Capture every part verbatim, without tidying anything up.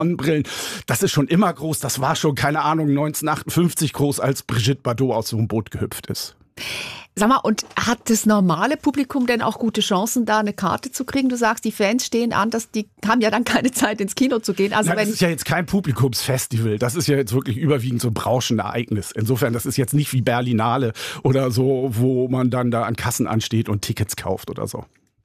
Sonnenbrillen. Das ist schon immer groß. Das war schon, keine Ahnung, neunzehnhundertachtundfünfzig groß, als Brigitte Bardot aus so einem Boot gehüpft ist. Sag mal, und hat das normale Publikum denn auch gute Chancen, da eine Karte zu kriegen? Du sagst, die Fans stehen an, dass die haben ja dann keine Zeit, ins Kino zu gehen. Also Nein, wenn das ist ja jetzt kein Publikumsfestival. Das ist ja jetzt wirklich überwiegend so ein Branchenereignis. Insofern, das ist jetzt nicht wie Berlinale oder so, wo man dann da an Kassen ansteht und Tickets kauft oder so.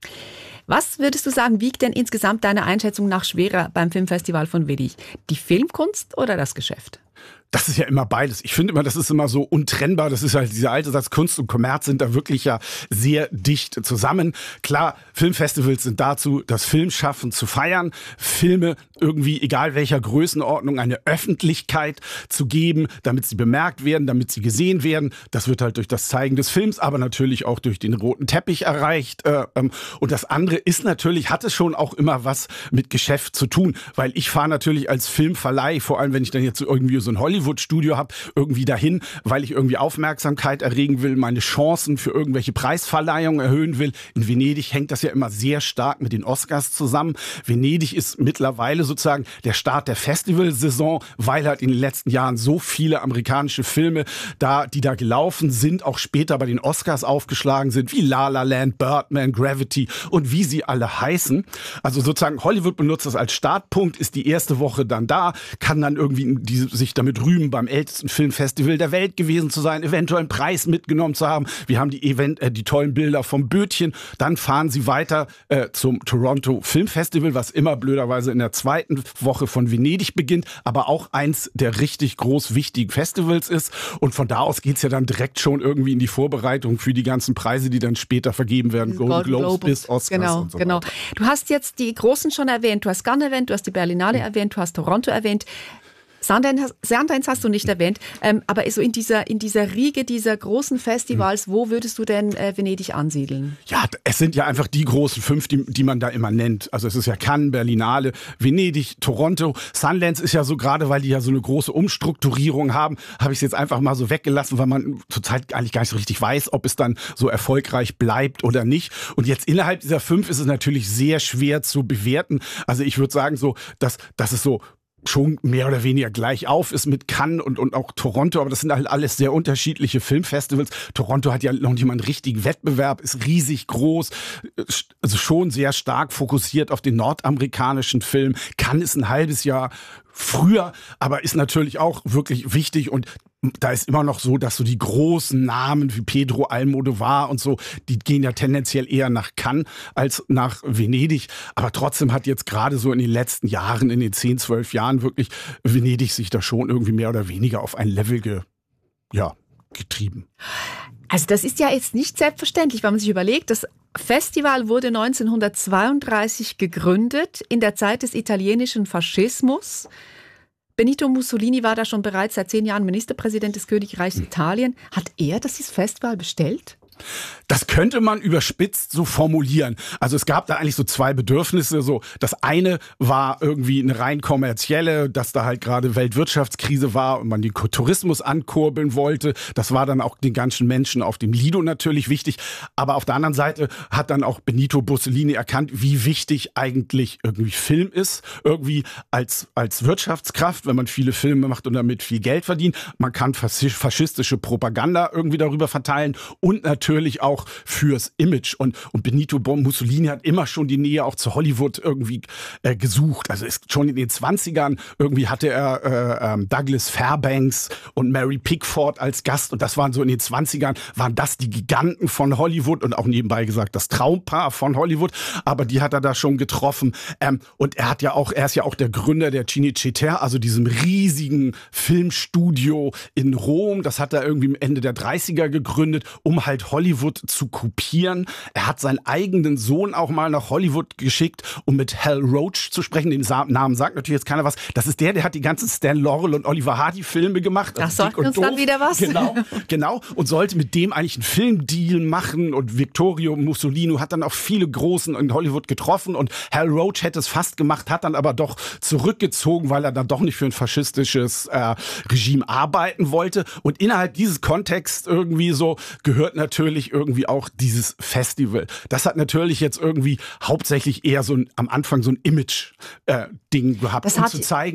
Was würdest du sagen, wiegt denn insgesamt deiner Einschätzung nach schwerer beim Filmfestival von Venedig? Die Filmkunst oder das Geschäft? Das ist ja immer beides. Ich finde immer, das ist immer so untrennbar. Das ist halt dieser alte Satz, Kunst und Kommerz sind da wirklich ja sehr dicht zusammen. Klar, Filmfestivals sind dazu, das Filmschaffen zu feiern, Filme irgendwie, egal welcher Größenordnung, eine Öffentlichkeit zu geben, damit sie bemerkt werden, damit sie gesehen werden. Das wird halt durch das Zeigen des Films, aber natürlich auch durch den roten Teppich erreicht. Und das andere ist natürlich, hat es schon auch immer was mit Geschäft zu tun, weil ich fahre natürlich als Filmverleih, vor allem wenn ich dann jetzt irgendwie so ein Hollywood-Studio habe, irgendwie dahin, weil ich irgendwie Aufmerksamkeit erregen will, meine Chancen für irgendwelche Preisverleihungen erhöhen will. In Venedig hängt das ja immer sehr stark mit den Oscars zusammen. Venedig ist mittlerweile sozusagen der Start der Festivalsaison, weil halt in den letzten Jahren so viele amerikanische Filme, da, die da gelaufen sind, auch später bei den Oscars aufgeschlagen sind, wie La La Land, Birdman, Gravity und wie sie alle heißen. Also sozusagen Hollywood benutzt das als Startpunkt, ist die erste Woche dann da, kann dann irgendwie die, sich damit rühmen, beim ältesten Filmfestival der Welt gewesen zu sein, eventuell einen Preis mitgenommen zu haben. Wir haben die Event, äh, die tollen Bilder vom Bötchen. Dann fahren sie weiter äh, zum Toronto Film Festival, was immer blöderweise in der zweiten Woche von Venedig beginnt, aber auch eins der richtig groß wichtigen Festivals ist. Und von da aus geht's ja dann direkt schon irgendwie in die Vorbereitung für die ganzen Preise, die dann später vergeben werden. Golden Globes bis Oscars genau, und so genau. weiter. Du hast jetzt die Großen schon erwähnt. Du hast Cannes erwähnt, du hast die Berlinale erwähnt, du hast Toronto erwähnt. Sundance, Sundance hast du nicht erwähnt, ähm, aber so in dieser, in dieser Riege dieser großen Festivals, wo würdest du denn äh, Venedig ansiedeln? Ja, es sind ja einfach die großen fünf, die, die man da immer nennt. Also es ist ja Cannes, Berlinale, Venedig, Toronto. Sundance ist ja so, gerade weil die ja so eine große Umstrukturierung haben, habe ich es jetzt einfach mal so weggelassen, weil man zurzeit eigentlich gar nicht so richtig weiß, ob es dann so erfolgreich bleibt oder nicht. Und jetzt innerhalb dieser fünf ist es natürlich sehr schwer zu bewerten. Also ich würde sagen so, dass, dass es so schon mehr oder weniger gleich auf ist mit Cannes und, und auch Toronto, aber das sind halt alles sehr unterschiedliche Filmfestivals. Toronto hat ja noch nicht mal einen richtigen Wettbewerb, ist riesig groß, also schon sehr stark fokussiert auf den nordamerikanischen Film. Cannes ist ein halbes Jahr früher, aber ist natürlich auch wirklich wichtig und da ist immer noch so, dass so die großen Namen wie Pedro Almodovar und so, die gehen ja tendenziell eher nach Cannes als nach Venedig. Aber trotzdem hat jetzt gerade so in den letzten Jahren, in den zehn, zwölf Jahren wirklich Venedig sich da schon irgendwie mehr oder weniger auf ein Level ge, ja, getrieben. Also das ist ja jetzt nicht selbstverständlich, wenn man sich überlegt, das Festival wurde neunzehnhundertzweiunddreißig gegründet, in der Zeit des italienischen Faschismus. Benito Mussolini war da schon bereits seit zehn Jahren Ministerpräsident des Königreichs Italien. Hat er das Festival bestellt? Das könnte man überspitzt so formulieren. Also es gab da eigentlich so zwei Bedürfnisse. So, das eine war irgendwie eine rein kommerzielle, dass da halt gerade Weltwirtschaftskrise war und man den Tourismus ankurbeln wollte. Das war dann auch den ganzen Menschen auf dem Lido natürlich wichtig. Aber auf der anderen Seite hat dann auch Benito Mussolini erkannt, wie wichtig eigentlich irgendwie Film ist. Irgendwie als, als Wirtschaftskraft, wenn man viele Filme macht und damit viel Geld verdient. Man kann faschistische Propaganda irgendwie darüber verteilen und natürlich Natürlich auch fürs Image. Und, und Benito Mussolini hat immer schon die Nähe auch zu Hollywood irgendwie äh, gesucht. Also ist schon in den zwanzigern irgendwie hatte er äh, ähm, Douglas Fairbanks und Mary Pickford als Gast. Und das waren so in den zwanzigern, waren das die Giganten von Hollywood und auch nebenbei gesagt das Traumpaar von Hollywood. Aber die hat er da schon getroffen. Ähm, und er hat ja auch, er ist ja auch der Gründer der Cinecittà, also diesem riesigen Filmstudio in Rom. Das hat er irgendwie Ende der dreißiger gegründet, um halt Hollywood zu kopieren. Er hat seinen eigenen Sohn auch mal nach Hollywood geschickt, um mit Hal Roach zu sprechen. Den Namen sagt natürlich jetzt keiner was. Das ist der, der hat die ganzen Stan Laurel und Oliver Hardy Filme gemacht. Das sagt uns dann wieder was. Genau, genau. Und sollte mit dem eigentlich einen Filmdeal machen. Und Vittorio Mussolini hat dann auch viele Großen in Hollywood getroffen. Und Hal Roach hätte es fast gemacht, hat dann aber doch zurückgezogen, weil er dann doch nicht für ein faschistisches äh, Regime arbeiten wollte. Und innerhalb dieses Kontexts irgendwie so gehört natürlich natürlich irgendwie auch dieses Festival. Das hat natürlich jetzt irgendwie hauptsächlich eher so ein, am Anfang so ein Image-Ding äh, gehabt, das um hat zu zeigen,